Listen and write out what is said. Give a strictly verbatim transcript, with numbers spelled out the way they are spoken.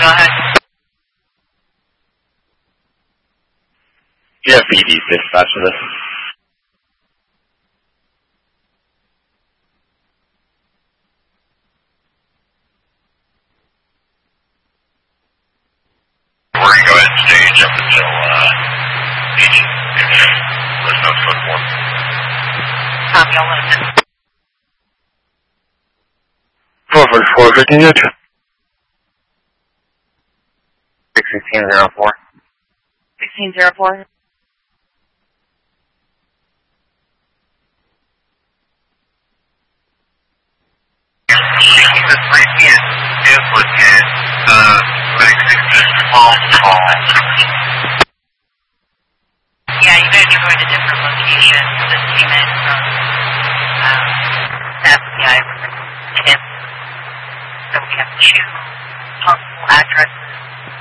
ahead. You have B D dispatch for this. We're going to go ahead and stage up until uh, H if there's no foot one. Copy, I'll let him know. four forty-four, fifteen H. six sixteen oh four. sixteen oh four. The three P M input is uh, small call. Yeah, you guys are going to different locations. This came in from um, F B I tip. So we have two possible addresses.